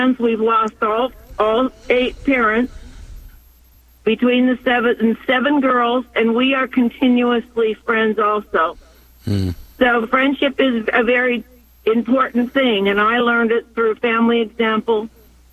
We've lost all 8 parents between the 7 girls, and we are continuously friends also. So friendship is a very important thing, and I learned it through family example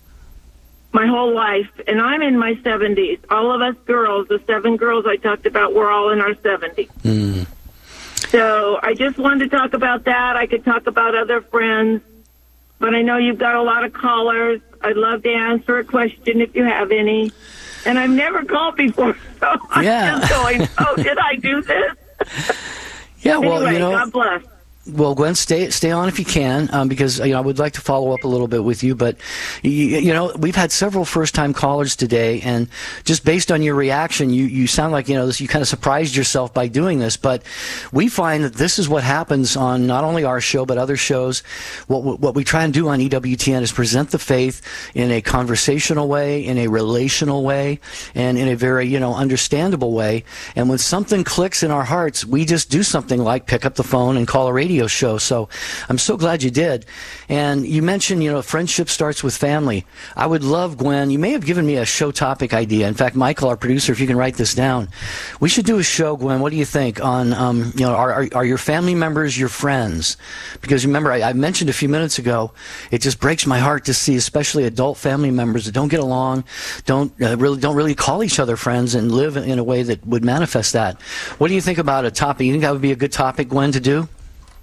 my whole life. And I'm in my 70s. All of us girls, the 7 girls I talked about, we're all in our 70s. So I just wanted to talk about that. I could talk about other friends, but I know you've got a lot of callers. I'd love to answer a question if you have any. And I've never called before, so I'm just going, oh, did I do this? Yeah, well, anyway, God bless. Well, Gwen, stay on if you can, because I would like to follow up a little bit with you. But we've had several first-time callers today, and just based on your reaction, you sound like you kind of surprised yourself by doing this. But we find that this is what happens on not only our show but other shows. What we try and do on EWTN is present the faith in a conversational way, in a relational way, and in a very understandable way. And when something clicks in our hearts, we just do something like pick up the phone and call a radio show. So I'm so glad you did. And you mentioned, friendship starts with family. I would love, Gwen, you may have given me a show topic idea. In fact, Michael, our producer, if you can write this down, we should do a show, Gwen, what do you think, on, are your family members your friends? Because remember, I mentioned a few minutes ago, it just breaks my heart to see, especially adult family members that don't get along, don't really call each other friends and live in a way that would manifest that. What do you think about a topic? You think that would be a good topic, Gwen, to do?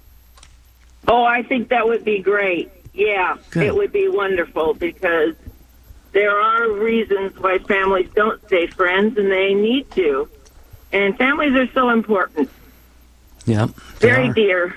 Oh, I think that would be great. Yeah, Good. It would be wonderful, because there are reasons why families don't stay friends, and they need to. And families are so important. Yeah. Very dear.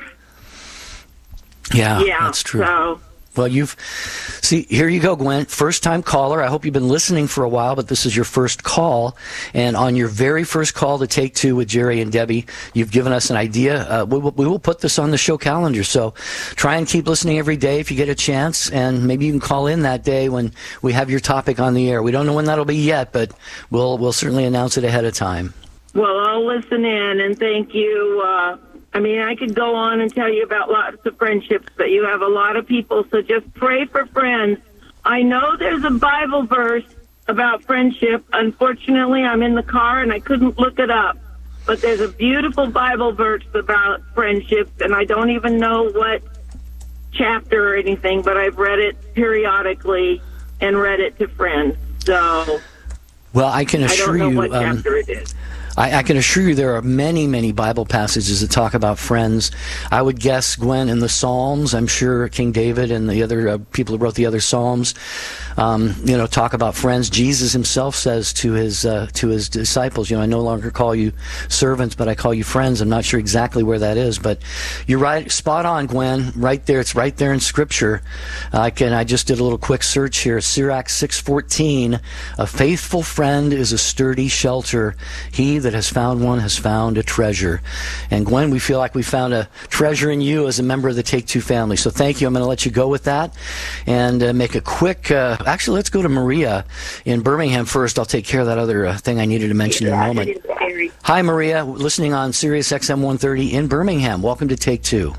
Yeah, that's true. So. Well, here you go, Gwen. First time caller. I hope you've been listening for a while, but this is your first call. And on your very first call to Take Two with Jerry and Debbie, you've given us an idea. We will put this on the show calendar. So try and keep listening every day if you get a chance. And maybe you can call in that day when we have your topic on the air. We don't know when that'll be yet, but we'll certainly announce it ahead of time. Well, I'll listen in, and thank you. I could go on and tell you about lots of friendships, but you have a lot of people, so just pray for friends. I know there's a Bible verse about friendship. Unfortunately, I'm in the car and I couldn't look it up, but there's a beautiful Bible verse about friendships, and I don't even know what chapter or anything, but I've read it periodically and read it to friends. So, well, I can assure you, I don't know what chapter it is. I can assure you there are many, many Bible passages that talk about friends. I would guess, Gwen, in the Psalms, I'm sure King David and the other people who wrote the other Psalms, talk about friends. Jesus himself says to his disciples, I no longer call you servants, but I call you friends. I'm not sure exactly where that is, but you're right, spot on, Gwen. Right there, it's right there in Scripture. I just did a little quick search here. Sirach 6:14, a faithful friend is a sturdy shelter. He that has found one has found a treasure. And Gwen, we feel like we found a treasure in you as a member of the Take Two family. So thank you. I'm going to let you go with that and make a quick, actually, let's go to Maria in Birmingham first. I'll take care of that other thing I needed to mention in a moment. Hi, Maria, listening on Sirius XM 130 in Birmingham. Welcome to Take Two.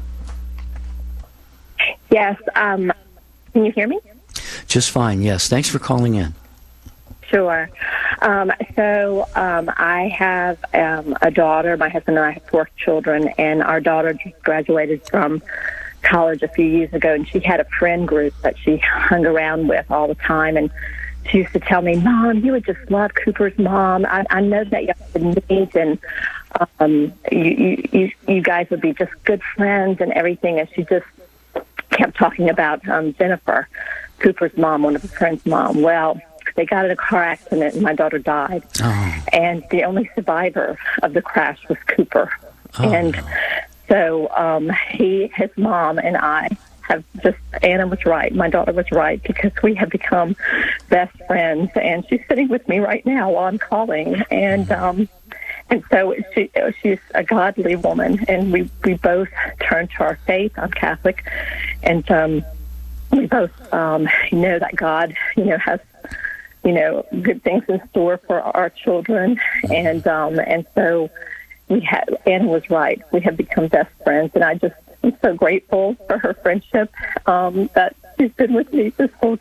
Yes. Can you hear me? Just fine, yes. Thanks for calling in. Sure. I have a daughter. My husband and I have 4 children, and our daughter just graduated from college a few years ago, and she had a friend group that she hung around with all the time, and she used to tell me, Mom, you would just love Cooper's mom. I know that you have the needs, and you guys would be just good friends and everything, and she just kept talking about Jennifer, Cooper's mom, one of her friend's mom. Well, they got in a car accident, and my daughter died. Oh. And the only survivor of the crash was Cooper. Oh, and so his mom, and I have just, Anna was right, my daughter was right, because we have become best friends. And she's sitting with me right now while I'm calling. And so she's a godly woman, and we both turned to our faith. I'm Catholic, and we both know that God, has good things in store for our children, and so Anna was right. We have become best friends, and I'm so grateful for her friendship, that she's been with me this whole